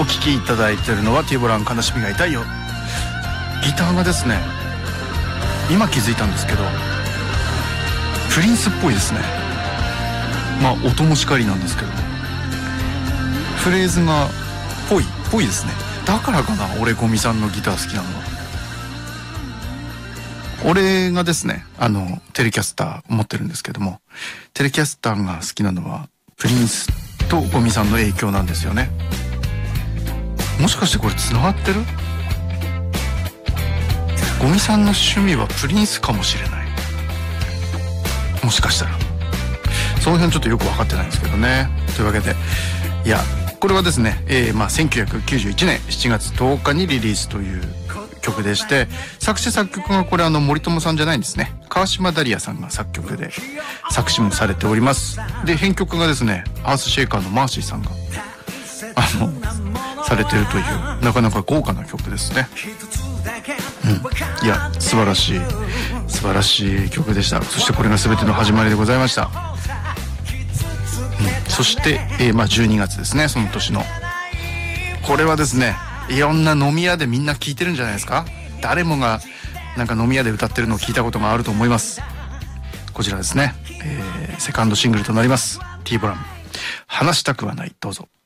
聴きいただいているのはティーボラン悲しみが痛いよ。ギターがですね、今気づいたんですけどプリンスっぽいですね。まあ音もしかりなんですけどフレーズがぽいですね。だからかな、俺ゴミさんのギター好きなのは。俺がですねテレキャスター持ってるんですけども、テレキャスターが好きなのはプリンスとゴミさんの影響なんですよね。もしかしてこれ繋がってる？ゴミさんの趣味はプリンスかもしれない。もしかしたらその辺ちょっとよく分かってないんですけどね。というわけで、いやこれはですね、1991年7月10日にリリースという曲でして、作詞作曲がこれ森友さんじゃないんですね。川島ダリアさんが作曲で作詞もされております。で編曲がですねアースシェイカーのマーシーさんがされてるというなかなか豪華な曲ですね。いや素晴らしい曲でした。そしてこれが全ての始まりでございました。そして、12月ですね、その年のこれはですね、いろんな飲み屋でみんな聴いてるんじゃないですか。誰もがなんか飲み屋で歌ってるのを聞いたことがあると思います。こちらですね、セカンドシングルとなります。Tボラン話したくはない。どうぞ。